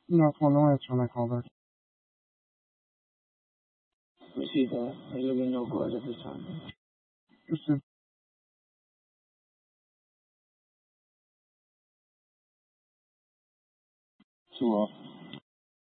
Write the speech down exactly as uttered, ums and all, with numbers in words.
No, for no answer when I called her. But she said, I live in no good at this time. Just a Too off.